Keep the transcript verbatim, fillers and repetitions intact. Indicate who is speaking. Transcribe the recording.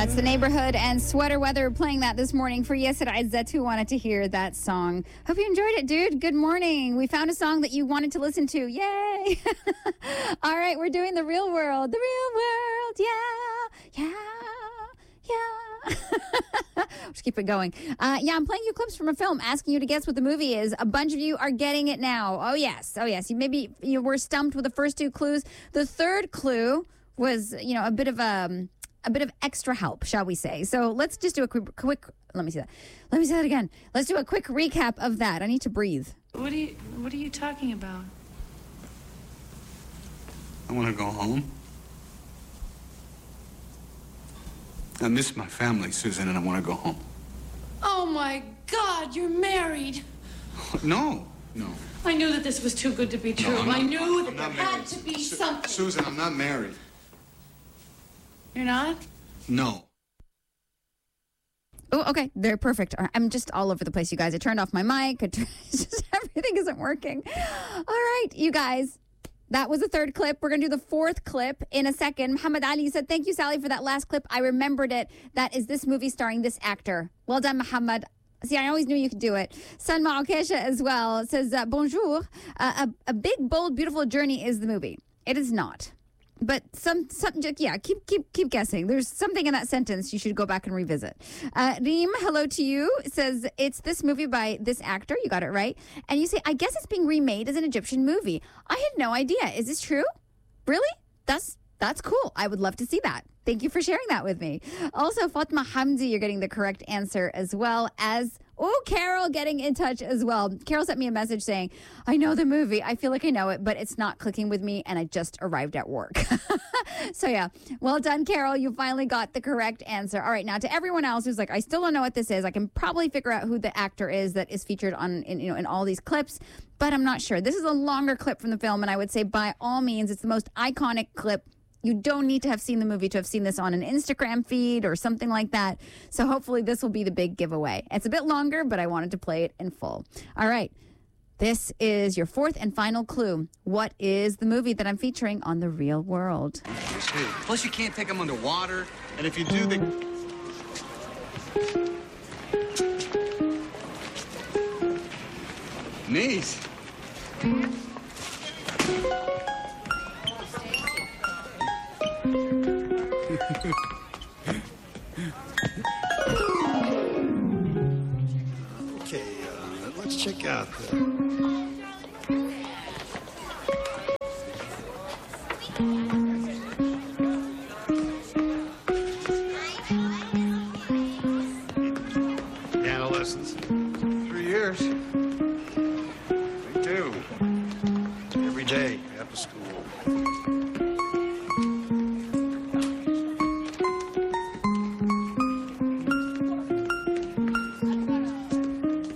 Speaker 1: That's The Neighborhood and Sweater Weather playing that this morning for Yasser Izzat, who wanted to hear that song. Hope you enjoyed it, dude. Good morning. We found a song that you wanted to listen to. Yay! All right, we're doing The Real World. The Real World. Yeah. Yeah. Yeah. Just keep it going. Uh, yeah, I'm playing you clips from a film, asking you to guess what the movie is. A bunch of you are getting it now. Oh, yes. Oh, yes. You maybe you were stumped with the first two clues. The third clue was, you know, a bit of a... a bit of extra help, shall we say. So let's just do a quick, quick, let me see that. Let me say that again. Let's do a quick recap of that. I need to breathe.
Speaker 2: What are you, what are you talking about?
Speaker 3: I want to go home. I miss my family, Susan, and I want to go home.
Speaker 2: Oh my God, you're married.
Speaker 3: No, no.
Speaker 2: I knew that this was too good to be true.
Speaker 3: No, I'm
Speaker 2: I
Speaker 3: not-
Speaker 2: knew
Speaker 3: I'm
Speaker 2: that there
Speaker 3: not
Speaker 2: had
Speaker 3: married.
Speaker 2: to be
Speaker 3: Su-
Speaker 2: something.
Speaker 3: Susan, I'm not married.
Speaker 2: You're not?
Speaker 3: No.
Speaker 1: Oh, okay. They're perfect. I'm just all over the place, you guys. I turned off my mic. I turned, it's just everything isn't working. All right, you guys. That was the third clip. We're going to do the fourth clip in a second. Muhammad Ali said, thank you, Sally, for that last clip. I remembered it. That is this movie starring this actor. Well done, Muhammad. See, I always knew you could do it. Salma Okesha as well says, uh, bonjour. Uh, a, a big, bold, beautiful journey is the movie. It is not. But some, some, yeah, keep, keep, keep guessing. There's something in that sentence you should go back and revisit. Uh, Reem, hello to you, says it's this movie by this actor. You got it right. And you say, I guess it's being remade as an Egyptian movie. I had no idea. Is this true? Really? That's, that's cool. I would love to see that. Thank you for sharing that with me. Also, Fatma Hamdi, you're getting the correct answer, as well as, oh, Carol getting in touch as well. Carol sent me a message saying, I know the movie. I feel like I know it, but it's not clicking with me, and I just arrived at work. So, yeah, well done, Carol. You finally got the correct answer. All right, now to everyone else who's like, I still don't know what this is. I can probably figure out who the actor is that is featured on, in, you know, in all these clips, but I'm not sure. This is a longer clip from the film, and I would say by all means, it's the most iconic clip. You don't need to have seen the movie to have seen this on an Instagram feed or something like that. So hopefully this will be the big giveaway. It's a bit longer, but I wanted to play it in full. All right. This is your fourth and final clue. What is the movie that I'm featuring on The Real World?
Speaker 3: Plus, you can't take them underwater. And if you do, they... Neat.
Speaker 4: Okay, uh, let's check out the... Adolescence.
Speaker 3: Three years.
Speaker 4: Me too. Every day after school.